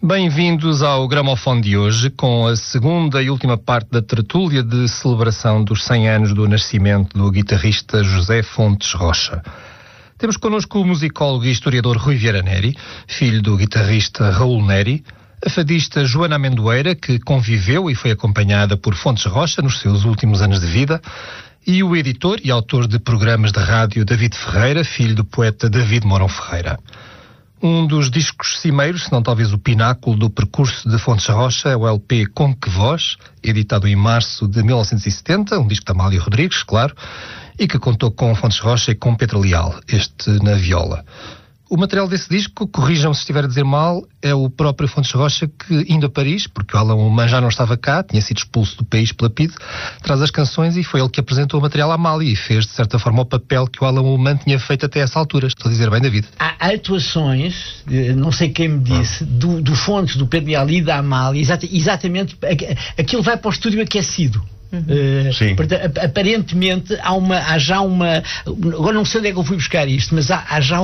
Bem-vindos ao Gramofone de hoje, com a segunda e última parte da tertúlia de celebração dos 100 anos do nascimento do guitarrista José Fontes Rocha. Temos connosco o musicólogo e historiador Rui Vieira Neri, filho do guitarrista Raul Neri, a fadista Joana Amendoeira, que conviveu e foi acompanhada por Fontes Rocha nos seus últimos anos de vida, e o editor e autor de programas de rádio David Ferreira, filho do poeta David Mourão Ferreira. Um dos discos cimeiros, se não talvez o pináculo do percurso de Fontes Rocha, é o LP Com Que Voz, editado em março de 1970, um disco de Amália Rodrigues, claro, e que contou com Fontes Rocha e com Pedro Leal, este na viola. O material desse disco, corrijam-me se estiver a dizer mal, é o próprio Fontes Rocha que, indo a Paris, porque o Alain Ullmann já não estava cá, tinha sido expulso do país pela PIDE, traz as canções e foi ele que apresentou o material à Amália e fez, de certa forma, o papel que o Alain Ullmann tinha feito até essa altura. Estou a dizer bem, David? Há atuações, não sei quem me disse, do Fontes, do Pedro Leal e da Amália, exatamente, aquilo vai para o estúdio aquecido. Portanto, aparentemente há já uma. Agora não sei onde é que eu fui buscar isto, mas há já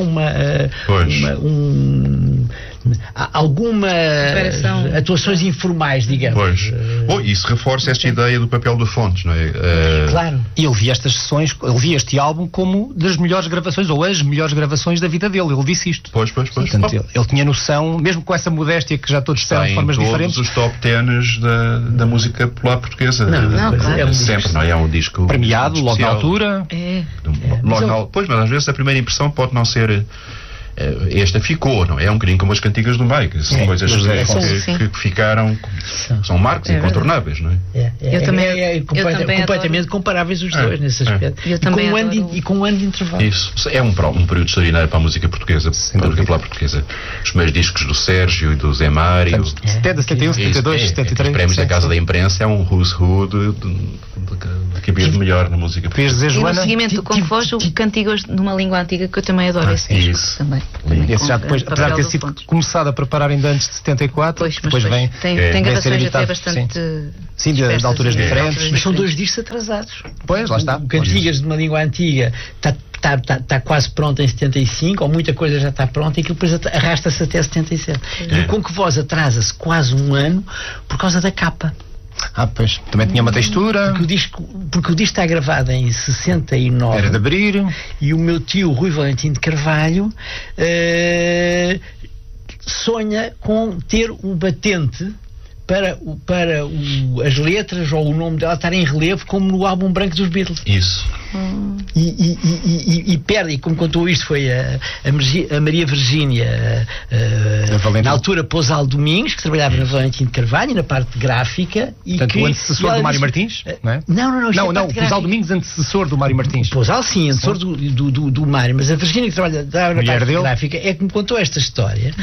algumas atuações informais, digamos. Pois. Isso reforça esta ideia do papel do Fontes, não é? Claro. E ele via estas sessões, ele via este álbum como das melhores gravações, ou as melhores gravações da vida dele. Ele disse isto. Pois. Portanto, ele tinha noção, mesmo com essa modéstia que já todos disseram de formas diferentes. Todos os top 10 da música popular portuguesa. Claro. Sempre, não é? É um disco premiado, logo na altura. Pois, mas às vezes a primeira impressão pode não ser. Esta ficou, não é? É um bocadinho como as cantigas do meio, que são coisas que ficaram, são marcos incontornáveis, não é? Eu também completamente comparáveis os dois nesse aspecto. E com um ano de intervalo. Isso é um período extraordinário para a música portuguesa, para a música popular portuguesa. Os primeiros discos do Sérgio e do Zé Mário, 70, 71, 72, 73. Os prémios da Casa da Imprensa é um who's who de que havia de melhor na música portuguesa. E no seguimento do Com Que Voz, o Cantigas numa língua antiga, que eu também adoro esse disco também. Esse já depois, apesar de ter sido começado a preparar ainda antes de 74, depois vem. Tem gravações até bastante. Sim, de alturas diferentes. Mas são dois discos atrasados. Pois, lá está. O Cantigas de uma língua antiga está quase pronto em 75, ou muita coisa já está pronta, e que depois arrasta-se até 77. E o Com Que Voz atrasa-se quase um ano por causa da capa. Pois, também tinha uma textura. Porque o disco está gravado em 69. Era de abrir. E o meu tio, Rui Valentim de Carvalho, sonha com ter um batente para as letras ou o nome dela estar em relevo, como no álbum branco dos Beatles. Isso. E perde, e como contou isto foi a Maria Virgínia, na altura Pousal Domingos, que trabalhava na Valentim de Carvalho, na parte gráfica. Portanto, o antecessor do Mário Martins? Não é? Não, o Pousal Domingos, antecessor do Mário Martins. O Pousal, sim, antecessor do Mário, mas a Virgínia, que trabalha na parte gráfica, é que me contou esta história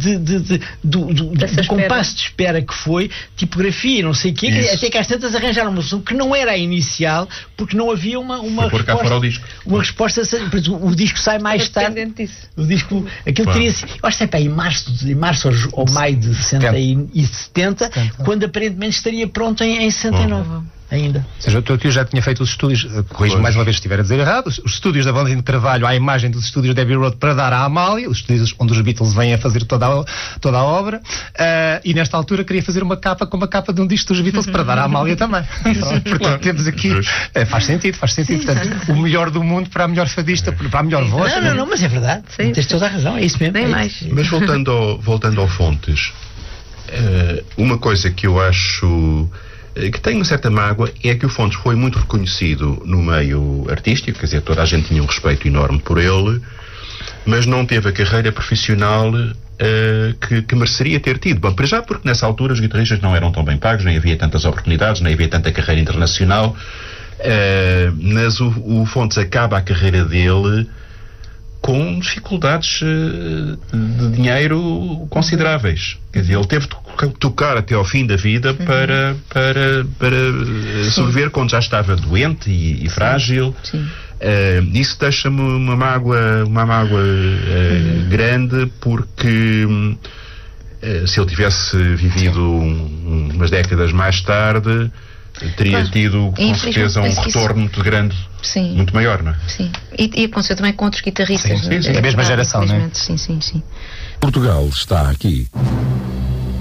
do compasso de espera que foi, tipografia, não sei o quê, até que às tantas arranjaram uma solução que não era a inicial, porque não havia uma resposta. O disco sai mais tarde. O disco, aquilo teria sido, eu acho que sai em março ou maio de 70, quando aparentemente estaria pronto em 69. Ainda. Ou seja, o teu tio já tinha feito os estúdios, corrijo mais uma vez se estiver a dizer errado, os estúdios da Valentim de Carvalho à imagem dos estúdios da Abbey Road para dar à Amália, os estúdios onde os Beatles vêm a fazer toda a obra, e nesta altura queria fazer uma capa como a capa de um disco dos Beatles para dar à Amália também. Portanto, temos aqui, faz sentido. Portanto, o melhor do mundo para a melhor fadista, para a melhor voz. Não, mas é verdade. Tens toda a razão, é isso mesmo. Mas voltando ao Fontes, uma coisa que eu acho que tem uma certa mágoa é que o Fontes foi muito reconhecido no meio artístico, quer dizer, toda a gente tinha um respeito enorme por ele, mas não teve a carreira profissional que mereceria ter tido. Bom, para já porque nessa altura os guitarristas não eram tão bem pagos, nem havia tantas oportunidades, nem havia tanta carreira internacional, mas o Fontes acaba a carreira dele com dificuldades de dinheiro consideráveis. Quer dizer, ele teve de tocar até ao fim da vida para sobreviver quando já estava doente e frágil. Isso deixa-me uma mágoa grande, porque se ele tivesse vivido umas décadas mais tarde, teria tido com certeza um retorno muito grande, muito maior, não é? Sim, e aconteceu também com outros guitarristas. Sim. Da mesma geração, não é? Sim. Portugal está aqui.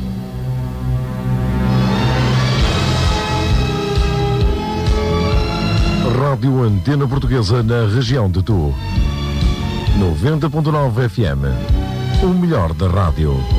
Rádio Antena Portuguesa na região de Tu. 90.9 FM. O melhor da rádio.